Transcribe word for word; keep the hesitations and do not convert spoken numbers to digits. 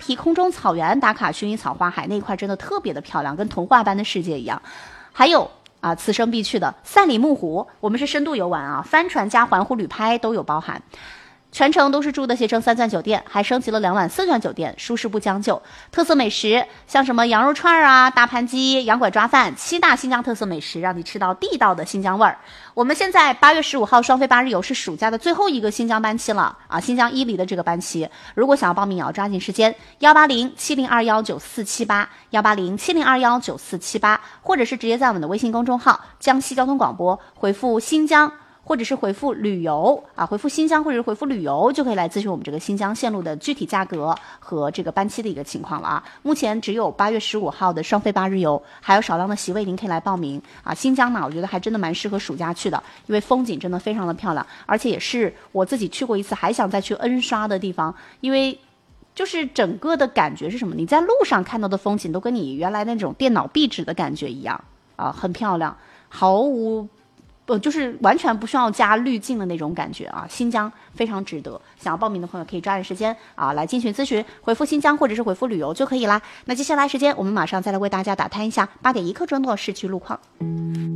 提空中草原打卡薰衣草花海，那一块真的特别的漂亮，跟童话般的世界一样。还有啊，此生必去的赛里木湖，我们是深度游玩啊，帆船加环湖旅拍都有包含。全程都是住的携程三钻酒店，还升级了两晚四钻酒店，舒适不将就。特色美食像什么羊肉串啊、大盘鸡、羊拐抓饭，七大新疆特色美食，让你吃到地道的新疆味儿。我们现在八月十五号双飞八日游是暑假的最后一个新疆班期了啊，新疆伊犁的这个班期，如果想要报名也要抓紧时间，幺八零七零二幺九四七八，幺八零七零二幺九四七八，或者是直接在我们的微信公众号江西交通广播回复新疆。或者是回复旅游啊，回复新疆或者是回复旅游，就可以来咨询我们这个新疆线路的具体价格和这个班期的一个情况了啊。目前只有八月十五号的双飞八日游，还有少量的席位，您可以来报名啊。新疆呢，我觉得还真的蛮适合暑假去的，因为风景真的非常的漂亮，而且也是我自己去过一次，还想再去 N 刷的地方，因为就是整个的感觉是什么？你在路上看到的风景都跟你原来那种电脑壁纸的感觉一样啊，很漂亮，毫无。不，就是完全不需要加滤镜的那种感觉啊！新疆非常值得，想要报名的朋友可以抓紧时间啊，来进群咨询，回复新疆或者是回复旅游就可以啦。那接下来时间，我们马上再来为大家打探一下八点一刻钟的市区路况。